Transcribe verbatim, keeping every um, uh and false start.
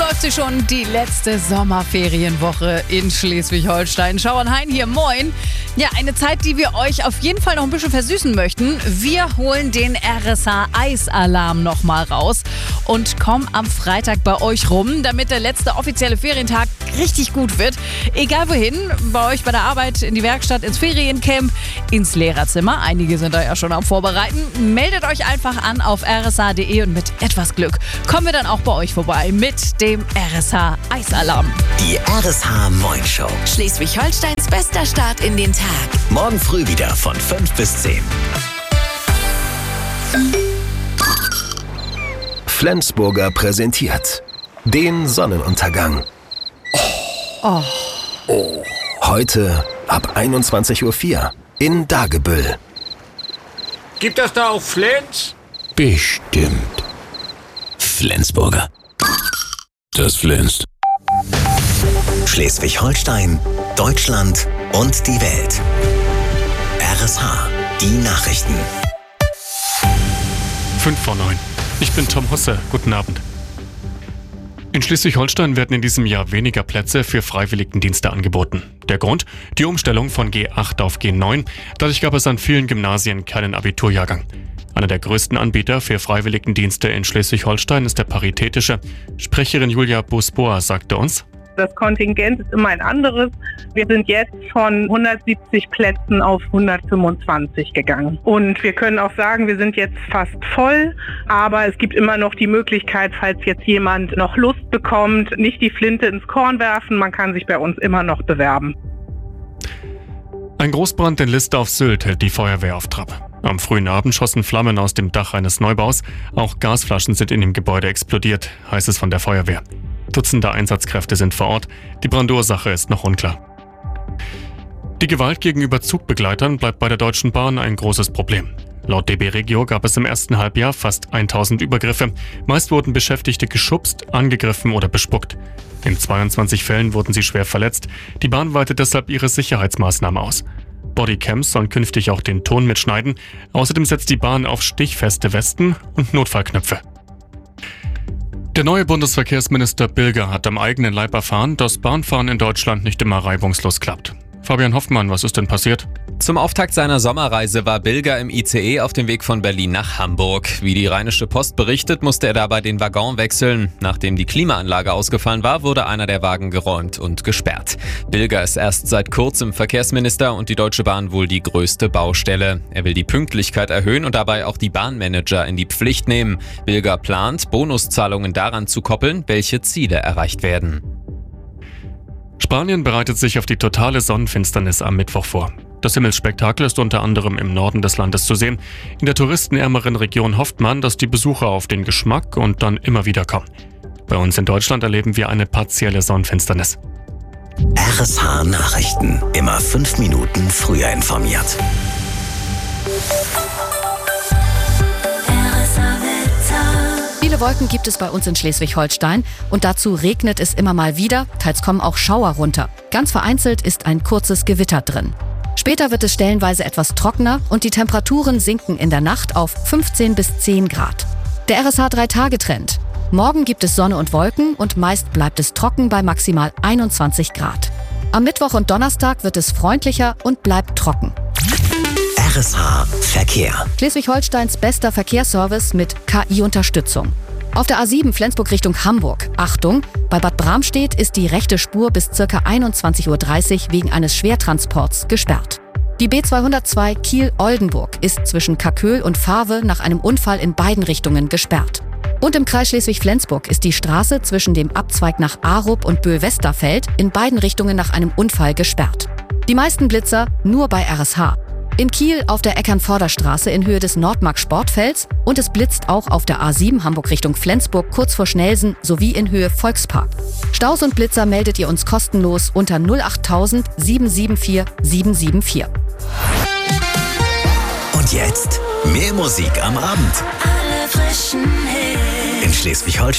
läuft sie schon, die letzte Sommerferienwoche in Schleswig-Holstein. Schauernhain hier, moin. Ja, eine Zeit, die wir euch auf jeden Fall noch ein bisschen versüßen möchten. Wir holen den R S H-Eisalarm nochmal raus und kommen am Freitag bei euch rum, damit der letzte offizielle Ferientag richtig gut wird. Egal wohin, bei euch bei der Arbeit, in die Werkstatt, ins Feriencamp, ins Lehrerzimmer. Einige sind da ja schon am Vorbereiten. Meldet euch einfach an auf r s h punkt d e und mit etwas Glück kommen wir dann auch bei euch vorbei mit dem R S H-Eisalarm. Die R S H Moin Show. Schleswig-Holsteins bester Start in den Tag. Morgen früh wieder von fünf bis zehn. Flensburger präsentiert den Sonnenuntergang. Oh. Oh. Heute ab einundzwanzig Uhr vier in Dagebüll. Gibt das da auch Flens? Bestimmt. Flensburger. Das flänzt. Schleswig-Holstein, Deutschland und die Welt. R S H, die Nachrichten. fünf vor neun. Ich bin Tom Husse. Guten Abend. In Schleswig-Holstein werden in diesem Jahr weniger Plätze für Freiwilligendienste angeboten. Der Grund? Die Umstellung von G acht auf G neun. Dadurch gab es an vielen Gymnasien keinen Abiturjahrgang. Einer der größten Anbieter für Freiwilligendienste in Schleswig-Holstein ist der Paritätische. Sprecherin Julia Busboa sagte uns: Das Kontingent ist immer ein anderes. Wir sind jetzt von hundertsiebzig Plätzen auf hundertfünfundzwanzig gegangen. Und wir können auch sagen, wir sind jetzt fast voll. Aber es gibt immer noch die Möglichkeit, falls jetzt jemand noch Lust bekommt, nicht die Flinte ins Korn werfen. Man kann sich bei uns immer noch bewerben. Ein Großbrand in List auf Sylt hält die Feuerwehr auf Trab. Am frühen Abend schossen Flammen aus dem Dach eines Neubaus. Auch Gasflaschen sind in dem Gebäude explodiert, heißt es von der Feuerwehr. Dutzende Einsatzkräfte sind vor Ort. Die Brandursache ist noch unklar. Die Gewalt gegenüber Zugbegleitern bleibt bei der Deutschen Bahn ein großes Problem. Laut D B Regio gab es im ersten Halbjahr fast tausend Übergriffe. Meist wurden Beschäftigte geschubst, angegriffen oder bespuckt. In zweiundzwanzig Fällen wurden sie schwer verletzt. Die Bahn weitet deshalb ihre Sicherheitsmaßnahmen aus. Bodycams sollen künftig auch den Ton mitschneiden. Außerdem setzt die Bahn auf stichfeste Westen und Notfallknöpfe. Der neue Bundesverkehrsminister Bilger hat am eigenen Leib erfahren, dass Bahnfahren in Deutschland nicht immer reibungslos klappt. Fabian Hoffmann, was ist denn passiert? Zum Auftakt seiner Sommerreise war Bilger im I C E auf dem Weg von Berlin nach Hamburg. Wie die Rheinische Post berichtet, musste er dabei den Waggon wechseln. Nachdem die Klimaanlage ausgefallen war, wurde einer der Wagen geräumt und gesperrt. Bilger ist erst seit kurzem Verkehrsminister und die Deutsche Bahn wohl die größte Baustelle. Er will die Pünktlichkeit erhöhen und dabei auch die Bahnmanager in die Pflicht nehmen. Bilger plant, Bonuszahlungen daran zu koppeln, welche Ziele erreicht werden. Spanien bereitet sich auf die totale Sonnenfinsternis am Mittwoch vor. Das Himmelsspektakel ist unter anderem im Norden des Landes zu sehen. In der touristenärmeren Region hofft man, dass die Besucher auf den Geschmack und dann immer wieder kommen. Bei uns in Deutschland erleben wir eine partielle Sonnenfinsternis. R S H Nachrichten. Immer fünf Minuten früher informiert. Viele Wolken gibt es bei uns in Schleswig-Holstein und dazu regnet es immer mal wieder, teils kommen auch Schauer runter. Ganz vereinzelt ist ein kurzes Gewitter drin. Später wird es stellenweise etwas trockener und die Temperaturen sinken in der Nacht auf fünfzehn bis zehn Grad. Der R S H drei Tage Trend. Morgen gibt es Sonne und Wolken und meist bleibt es trocken bei maximal einundzwanzig Grad. Am Mittwoch und Donnerstag wird es freundlicher und bleibt trocken. R S H Verkehr. Schleswig-Holsteins bester Verkehrsservice mit K I-Unterstützung. Auf der A sieben Flensburg Richtung Hamburg. Achtung, bei Bad Bramstedt ist die rechte Spur bis ca. einundzwanzig Uhr dreißig wegen eines Schwertransports gesperrt. Die B zweihundertzwei Kiel-Oldenburg ist zwischen Kaköhl und Fahrwe nach einem Unfall in beiden Richtungen gesperrt. Und im Kreis Schleswig-Flensburg ist die Straße zwischen dem Abzweig nach Arup und Böhl-Westerfeld in beiden Richtungen nach einem Unfall gesperrt. Die meisten Blitzer nur bei R S H. In Kiel auf der Eckernvorderstraße in Höhe des Nordmark-Sportfelds und es blitzt auch auf der A sieben Hamburg Richtung Flensburg kurz vor Schnelsen sowie in Höhe Volkspark. Staus und Blitzer meldet ihr uns kostenlos unter null acht null null sieben sieben vier sieben sieben vier. Und jetzt mehr Musik am Abend. Alle frischen Hits. In Schleswig-Holstein.